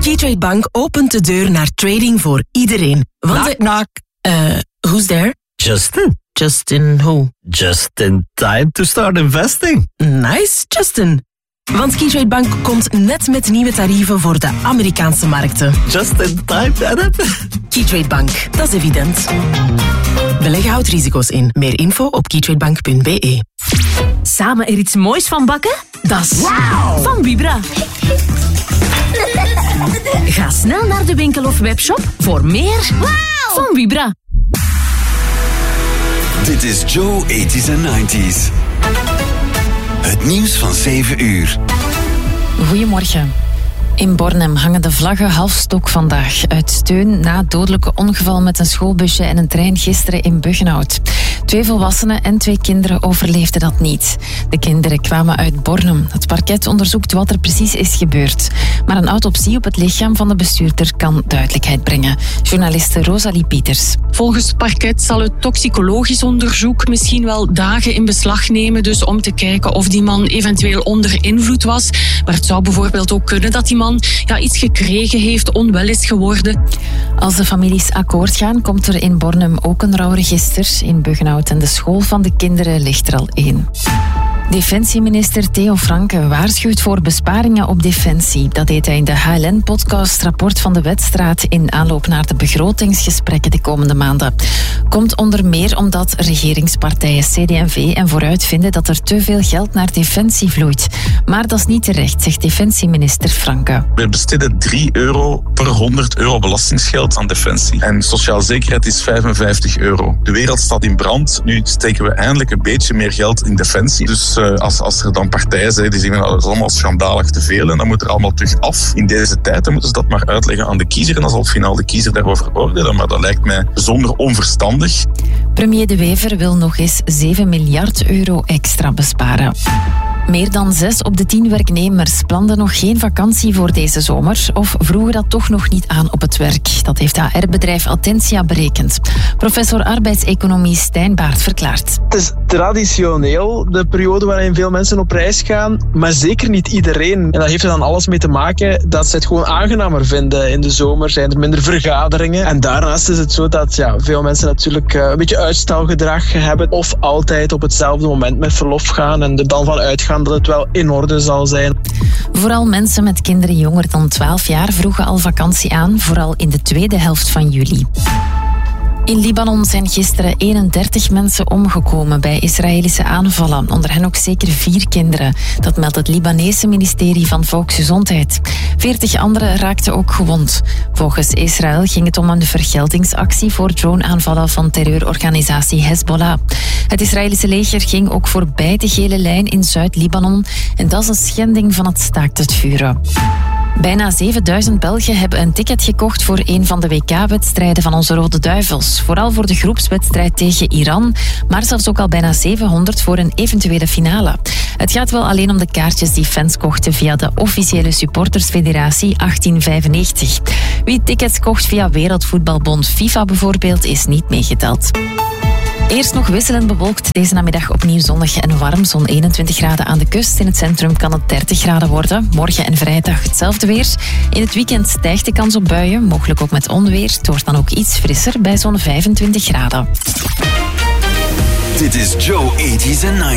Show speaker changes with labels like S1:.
S1: Keytrade Bank opent de deur naar trading voor iedereen.
S2: Knock, knock.
S1: Who's there?
S2: Justin.
S1: Justin who?
S2: Just in time to start investing.
S1: Nice, Justin. Want Keytrade Bank komt net met nieuwe tarieven voor de Amerikaanse markten.
S2: Just in time, Annette.
S1: Keytrade Bank, dat is evident. Beleggen houdt risico's in. Meer info op keytradebank.be.
S3: Samen er iets moois van bakken? Dat is van Vibra. Ga snel naar de winkel of webshop voor meer van Vibra.
S4: Dit is Joe 80s en 90s. Het nieuws van 7 uur.
S5: Goedemorgen. In Bornem hangen de vlaggen halfstok vandaag uit steun na het dodelijke ongeval met een schoolbusje en een trein gisteren in Buggenhout. 2 volwassenen en 2 kinderen overleefden dat niet. De kinderen kwamen uit Bornem. Het parket onderzoekt wat er precies is gebeurd. Maar een autopsie op het lichaam van de bestuurder kan duidelijkheid brengen. Journaliste Rosalie Pieters.
S6: Volgens het parket zal het toxicologisch onderzoek misschien wel dagen in beslag nemen, dus om te kijken of die man eventueel onder invloed was. Maar het zou bijvoorbeeld ook kunnen dat die man iets gekregen heeft, onwel is geworden.
S5: Als de families akkoord gaan, komt er in Bornem ook een rouwregister. In Buggenhout en de school van de kinderen ligt er al 1. Defensieminister Theo Franke waarschuwt voor besparingen op defensie. Dat deed hij in de HLN-podcast Rapport van de Wetstraat in aanloop naar de begrotingsgesprekken de komende maanden. Komt onder meer omdat regeringspartijen CD&V en Vooruit vinden dat er te veel geld naar defensie vloeit. Maar dat is niet terecht, zegt defensieminister Franke.
S7: We besteden €3 per €100 belastingsgeld aan defensie. En sociale zekerheid is €55. De wereld staat in brand. Nu steken we eindelijk een beetje meer geld in defensie. Dus als er dan partijen zijn die zeggen dat is allemaal schandalig te veel en dan moet er allemaal terug af. In deze tijd dan moeten ze dat maar uitleggen aan de kiezer en dan zal het finaal de kiezer daarover oordelen. Maar dat lijkt mij bijzonder onverstandig.
S5: Premier De Wever wil nog eens €7 miljard extra besparen. Meer dan 6 op de 10 werknemers planden nog geen vakantie voor deze zomer of vroegen dat toch nog niet aan op het werk. Dat heeft HR-bedrijf Attentia berekend. Professor arbeidseconomie Stijn Baert verklaart.
S8: Het is traditioneel de periode waarin veel mensen op reis gaan, maar zeker niet iedereen. En dat heeft er dan alles mee te maken dat ze het gewoon aangenamer vinden. In de zomer zijn er minder vergaderingen. En daarnaast is het zo dat veel mensen natuurlijk een beetje uitstelgedrag hebben of altijd op hetzelfde moment met verlof gaan en er dan van uitgaan dat het wel in orde zal zijn.
S5: Vooral mensen met kinderen jonger dan 12 jaar vroegen al vakantie aan, vooral in de tweede helft van juli. In Libanon zijn gisteren 31 mensen omgekomen bij Israëlische aanvallen. Onder hen ook zeker 4 kinderen. Dat meldt het Libanese ministerie van Volksgezondheid. 40 anderen raakten ook gewond. Volgens Israël ging het om een vergeldingsactie voor droneaanvallen van terreurorganisatie Hezbollah. Het Israëlische leger ging ook voorbij de gele lijn in Zuid-Libanon. En dat is een schending van het staakt het vuren. Bijna 7000 Belgen hebben een ticket gekocht voor een van de WK-wedstrijden van onze Rode Duivels. Vooral voor de groepswedstrijd tegen Iran, maar zelfs ook al bijna 700 voor een eventuele finale. Het gaat wel alleen om de kaartjes die fans kochten via de officiële supportersfederatie 1895. Wie tickets kocht via Wereldvoetbalbond FIFA bijvoorbeeld is niet meegeteld. Eerst nog wisselend bewolkt. Deze namiddag opnieuw zonnig en warm. Zo'n 21 graden aan de kust. In het centrum kan het 30 graden worden. Morgen en vrijdag hetzelfde weer. In het weekend stijgt de kans op buien. Mogelijk ook met onweer. Het wordt dan ook iets frisser bij zo'n 25 graden.
S4: Dit is Joe 80s en 90s.